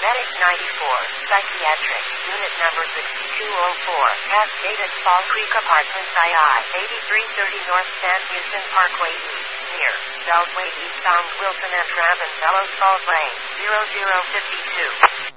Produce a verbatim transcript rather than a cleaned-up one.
Medic ninety-four, Psychiatric, Unit Number sixty-two oh four, Cascaded Fall Creek Apartments I I, eighty-three thirty North San Houston Parkway East, near Beltway East Sound Wilson and Travis Bellows Falls Lane, zero zero five two.